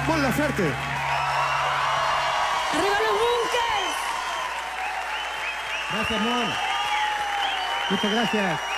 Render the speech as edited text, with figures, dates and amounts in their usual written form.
Mon Laferte. ¡Arriba los bunkers! Gracias, Mon. Muchas gracias.